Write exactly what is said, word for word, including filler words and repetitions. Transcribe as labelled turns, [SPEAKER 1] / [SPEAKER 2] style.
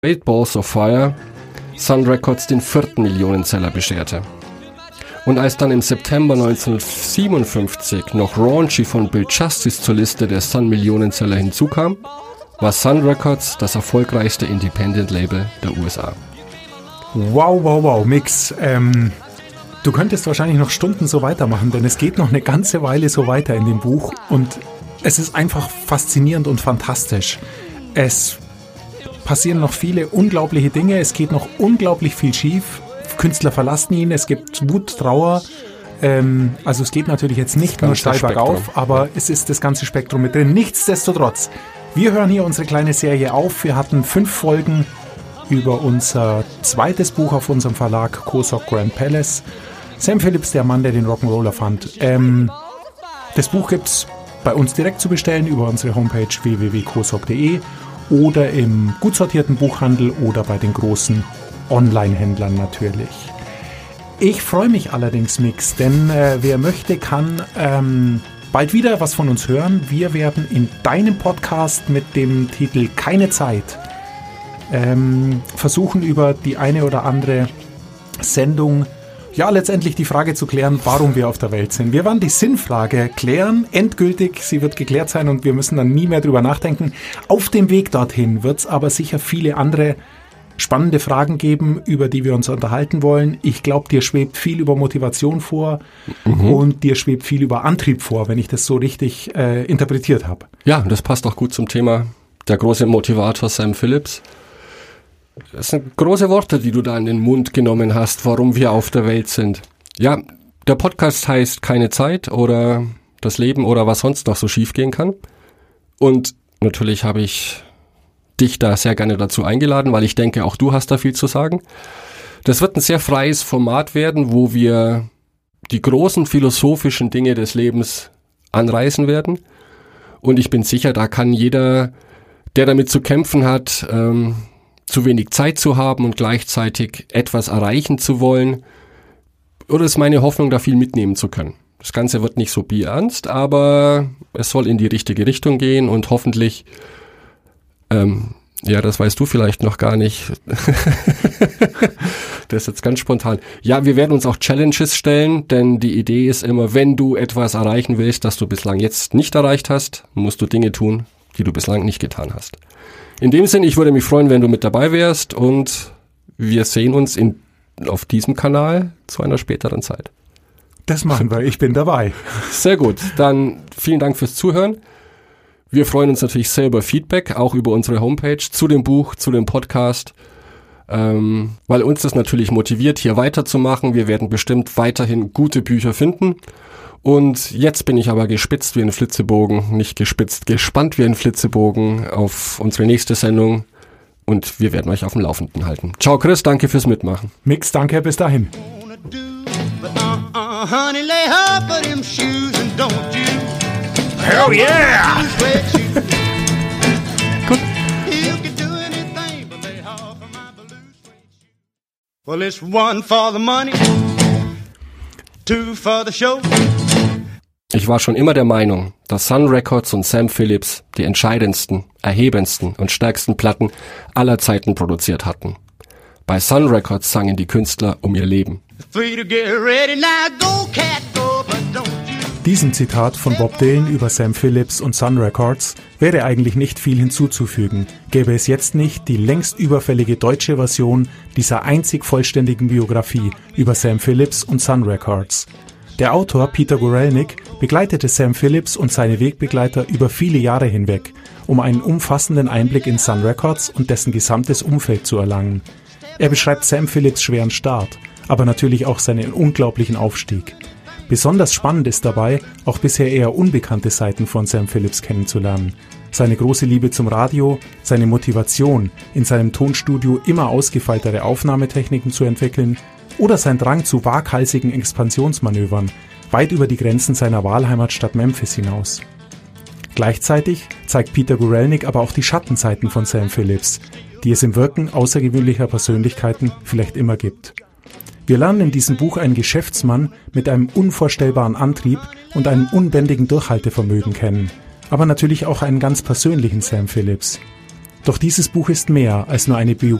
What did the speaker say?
[SPEAKER 1] Eight Balls of Fire Sun Records den vierten Millionenseller bescherte. Und als dann im September neunzehnhundertsiebenundfünfzig noch Raunchy von Bill Justice zur Liste der Sun-Millionenseller hinzukam, war Sun Records das erfolgreichste Independent-Label der U S A.
[SPEAKER 2] Wow, wow, wow, Mix. Ähm, du könntest wahrscheinlich noch Stunden so weitermachen, denn es geht noch eine ganze Weile so weiter in dem Buch und es ist einfach faszinierend und fantastisch. Es passieren noch viele unglaubliche Dinge, es geht noch unglaublich viel schief. Künstler verlassen ihn, es gibt Wut, Trauer. Ähm, also es geht natürlich jetzt nicht nur steil bergauf, aber es ist das ganze Spektrum mit drin. Nichtsdestotrotz, wir hören hier unsere kleine Serie auf. Wir hatten fünf Folgen über unser zweites Buch auf unserem Verlag Kosok Grand Palace. Sam Phillips, der Mann, der den Rock'n'Roll erfand. Ähm, das Buch gibt es bei uns direkt zu bestellen über unsere Homepage w w w punkt kosok punkt d e oder im gut sortierten Buchhandel oder bei den großen Online-Händlern natürlich. Ich freue mich allerdings, Mix, denn äh, wer möchte, kann ähm, bald wieder was von uns hören. Wir werden in deinem Podcast mit dem Titel Keine Zeit ähm, versuchen, über die eine oder andere Sendung ja letztendlich die Frage zu klären, warum wir auf der Welt sind. Wir werden die Sinnfrage klären, endgültig, sie wird geklärt sein und wir müssen dann nie mehr drüber nachdenken. Auf dem Weg dorthin wird es aber sicher viele andere spannende Fragen geben, über die wir uns unterhalten wollen. Ich glaube, dir schwebt viel über Motivation vor mhm. und dir schwebt viel über Antrieb vor, wenn ich das so richtig äh, interpretiert habe.
[SPEAKER 1] Ja, das passt auch gut zum Thema der große Motivator Sam Phillips. Das sind große Worte, die du da in den Mund genommen hast, warum wir auf der Welt sind. Ja, der Podcast heißt Keine Zeit oder das Leben oder was sonst noch so schief gehen kann. Und natürlich habe ich dich da sehr gerne dazu eingeladen, weil ich denke, auch du hast da viel zu sagen. Das wird ein sehr freies Format werden, wo wir die großen philosophischen Dinge des Lebens anreißen werden. Und ich bin sicher, da kann jeder, der damit zu kämpfen hat, ähm, zu wenig Zeit zu haben und gleichzeitig etwas erreichen zu wollen, oder ist meine Hoffnung, da viel mitnehmen zu können. Das Ganze wird nicht so bierernst, aber es soll in die richtige Richtung gehen und hoffentlich Ähm, ja, das weißt du vielleicht noch gar nicht. Das ist jetzt ganz spontan. Ja, wir werden uns auch Challenges stellen, denn die Idee ist immer, wenn du etwas erreichen willst, das du bislang jetzt nicht erreicht hast, musst du Dinge tun, die du bislang nicht getan hast. In dem Sinn, ich würde mich freuen, wenn du mit dabei wärst und wir sehen uns in, auf diesem Kanal zu einer späteren Zeit.
[SPEAKER 2] Das machen wir, ich bin dabei.
[SPEAKER 1] Sehr gut, dann vielen Dank fürs Zuhören. Wir freuen uns natürlich sehr über Feedback, auch über unsere Homepage, zu dem Buch, zu dem Podcast, ähm, weil uns das natürlich motiviert, hier weiterzumachen. Wir werden bestimmt weiterhin gute Bücher finden. Und jetzt bin ich aber gespitzt wie ein Flitzebogen, nicht gespitzt, gespannt wie ein Flitzebogen auf unsere nächste Sendung. Und wir werden euch auf dem Laufenden halten. Ciao Chris, danke fürs Mitmachen.
[SPEAKER 2] Mix, danke, bis dahin.
[SPEAKER 3] Hell yeah!
[SPEAKER 2] Gut.
[SPEAKER 3] Well, it's one for the money, two for the show.
[SPEAKER 1] Ich war schon immer der Meinung, dass Sun Records und Sam Phillips die entscheidendsten, erhebendsten und stärksten Platten aller Zeiten produziert hatten. Bei Sun Records sangen die Künstler um ihr Leben.
[SPEAKER 3] Free to get ready now, go cat go, but don't you.
[SPEAKER 2] Diesem Zitat von Bob Dylan über Sam Phillips und Sun Records wäre eigentlich nicht viel hinzuzufügen, gäbe es jetzt nicht die längst überfällige deutsche Version dieser einzig vollständigen Biografie über Sam Phillips und Sun Records. Der Autor Peter Guralnick begleitete Sam Phillips und seine Wegbegleiter über viele Jahre hinweg, um einen umfassenden Einblick in Sun Records und dessen gesamtes Umfeld zu erlangen. Er beschreibt Sam Phillips' schweren Start, aber natürlich auch seinen unglaublichen Aufstieg. Besonders spannend ist dabei, auch bisher eher unbekannte Seiten von Sam Phillips kennenzulernen. Seine große Liebe zum Radio, seine Motivation, in seinem Tonstudio immer ausgefeiltere Aufnahmetechniken zu entwickeln oder sein Drang zu waghalsigen Expansionsmanövern, weit über die Grenzen seiner Wahlheimatstadt Memphis hinaus. Gleichzeitig zeigt Peter Guralnick aber auch die Schattenseiten von Sam Phillips, die es im Wirken außergewöhnlicher Persönlichkeiten vielleicht immer gibt. Wir lernen in diesem Buch einen Geschäftsmann mit einem unvorstellbaren Antrieb und einem unbändigen Durchhaltevermögen kennen, aber natürlich auch einen ganz persönlichen Sam Phillips. Doch dieses Buch ist mehr als nur eine Biografie.